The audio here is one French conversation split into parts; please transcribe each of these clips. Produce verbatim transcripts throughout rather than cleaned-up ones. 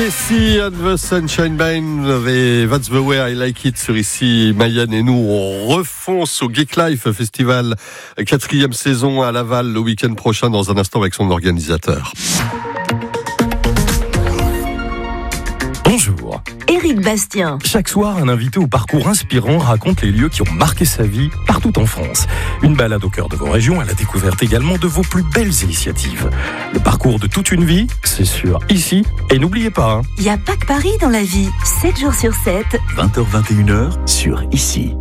Casey and the Sunshine Band et That's the Way I Like It sur ici Mayenne, et nous on refonce au Geek Life Festival, quatrième saison à Laval le week-end prochain, dans un instant avec son organisateur. Bonjour. Éric Bastien. Chaque soir, un invité au parcours inspirant raconte les lieux qui ont marqué sa vie partout en France. Une balade au cœur de vos régions à la découverte également de vos plus belles initiatives. Le parcours de toute une vie, c'est sûr, ici. Et n'oubliez pas, hein, il n'y a pas que Paris dans la vie. sept jours sur sept. vingt heures vingt et une heures sur ici.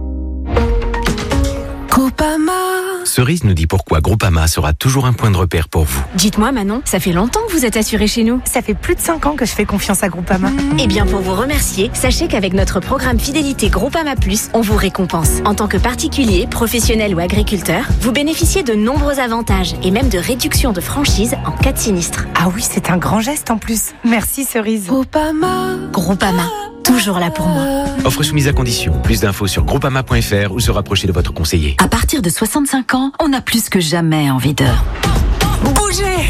Groupama. Cerise nous dit pourquoi Groupama sera toujours un point de repère pour vous. Dites-moi Manon, ça fait longtemps que vous êtes assuré chez nous. Ça fait plus de cinq ans que je fais confiance à Groupama. Mmh. Eh bien, pour vous remercier, sachez qu'avec notre programme Fidélité Groupama Plus, on vous récompense. En tant que particulier, professionnel ou agriculteur, vous bénéficiez de nombreux avantages et même de réductions de franchise en cas de sinistre. Ah oui, c'est un grand geste en plus. Merci Cerise. Groupama. Groupama, toujours là pour moi. Offre soumise à condition. Plus d'infos sur groupama point f r ou se rapprocher de votre conseiller. À partir de soixante-cinq ans, on a plus que jamais envie de bouger.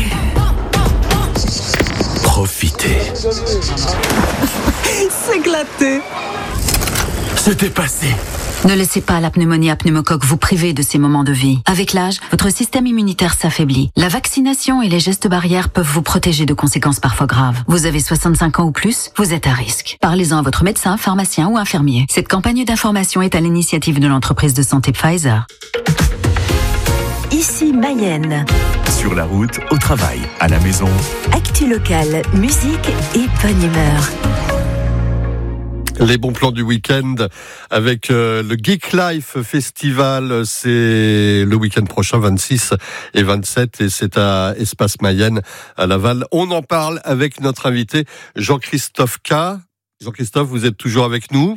Profitez. S'éclater. C'était passé. Ne laissez pas la pneumonie à pneumocoque vous priver de ces moments de vie. Avec l'âge, votre système immunitaire s'affaiblit. La vaccination et les gestes barrières peuvent vous protéger de conséquences parfois graves. Vous avez soixante-cinq ans ou plus, vous êtes à risque. Parlez-en à votre médecin, pharmacien ou infirmier. Cette campagne d'information est à l'initiative de l'entreprise de santé Pfizer. Ici Mayenne. Sur la route, au travail, à la maison. Actu locale, musique et bonne humeur. Les bons plans du week-end avec euh, le Geek Life Festival, c'est le week-end prochain, vingt-six et vingt-sept, et c'est à Espace Mayenne à Laval. On en parle avec notre invité Jean-Christophe K. Jean-Christophe, vous êtes toujours avec nous?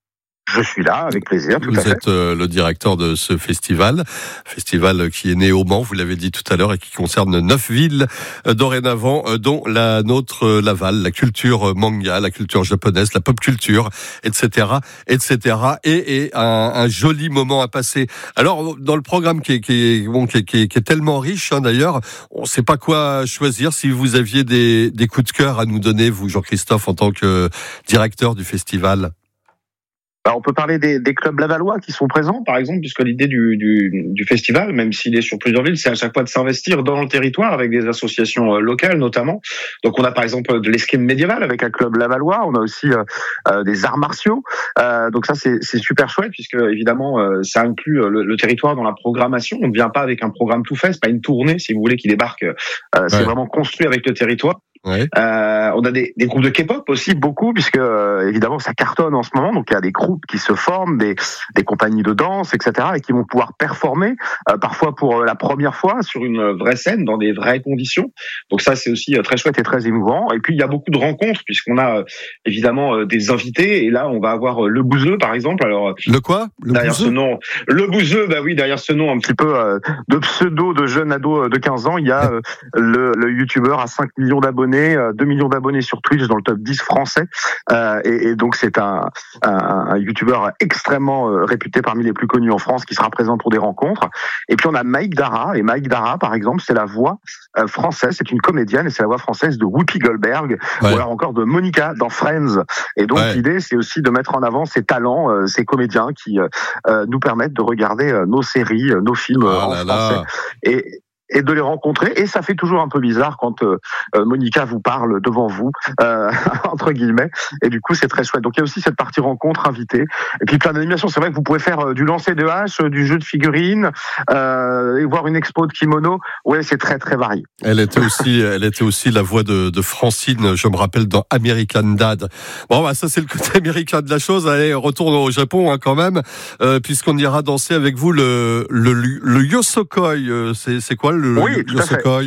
Je suis là, avec plaisir, tout vous à fait. Vous êtes euh, le directeur de ce festival, festival qui est né au Mans, vous l'avez dit tout à l'heure, et qui concerne neuf villes euh, dorénavant, euh, dont la nôtre, euh, Laval, la culture manga, la culture japonaise, la pop culture, et cetera, et cetera, et, et un, un joli moment à passer. Alors, dans le programme qui est, qui est, bon, qui est, qui est, qui est tellement riche, hein, d'ailleurs, on ne sait pas quoi choisir. Si vous aviez des, des coups de cœur à nous donner, vous, Jean-Christophe, en tant que directeur du festival. Alors, on peut parler des, des clubs lavallois qui sont présents, par exemple, puisque l'idée du, du, du festival, même s'il est sur plusieurs villes, c'est à chaque fois de s'investir dans le territoire avec des associations euh, locales notamment. Donc on a par exemple de l'escrime médiéval avec un club lavallois, on a aussi euh, euh, des arts martiaux. Euh, donc ça c'est, c'est super chouette, puisque évidemment euh, ça inclut le, le territoire dans la programmation. On ne vient pas avec un programme tout fait, c'est pas une tournée si vous voulez qui débarque. Euh, c'est ouais. vraiment construit avec le territoire. Ouais. Euh, on a des, des groupes de K-pop aussi, beaucoup, puisque euh, évidemment ça cartonne en ce moment, donc il y a des groupes qui se forment, des, des compagnies de danse, et cetera, et qui vont pouvoir performer, euh, parfois pour la première fois sur une vraie scène, dans des vraies conditions. Donc ça c'est aussi très chouette et très émouvant. Et puis il y a beaucoup de rencontres, puisqu'on a euh, évidemment euh, des invités, et là on va avoir euh, le Bouzeux par exemple. Alors le quoi le derrière Bouzeux ce nom, le Bouzeux, bah oui, derrière ce nom un petit peu euh, de pseudo de jeune ado de quinze ans, il y a euh, le, le youtubeur à cinq millions d'abonnés, deux millions d'abonnés sur Twitch, dans le top dix français, euh, et, et donc c'est un, un, un youtubeur extrêmement euh, réputé, parmi les plus connus en France, qui sera présent pour des rencontres. Et puis on a Mike Dara, et Mike Dara par exemple, c'est la voix euh, française, c'est une comédienne, et c'est la voix française de Whoopi Goldberg, ouais. ou alors encore de Monica dans Friends. Et donc ouais. l'idée c'est aussi de mettre en avant ces talents, euh, ces comédiens qui euh, nous permettent de regarder euh, nos séries, euh, nos films euh, oh en là français. Là. Et et de les rencontrer, et ça fait toujours un peu bizarre quand euh, Monica vous parle devant vous, euh, entre guillemets, et du coup c'est très chouette. Donc il y a aussi cette partie rencontre, invité, et puis plein d'animations. C'est vrai que vous pouvez faire euh, du lancer de hache, euh, du jeu de figurines, euh, et voir une expo de kimono. Ouais, c'est très très varié. Elle était aussi, elle était aussi la voix de, de Francine, je me rappelle, dans American Dad. Bon, bah ça c'est le côté américain de la chose. Allez, retourne au Japon hein, quand même, euh, puisqu'on ira danser avec vous le le, le Yosokoi. Euh, c'est c'est quoi le oui, Yosokoi?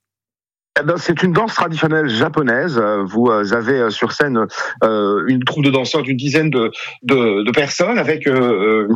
C'est une danse traditionnelle japonaise. Vous avez sur scène une troupe de danseurs d'une dizaine de, de, de personnes avec une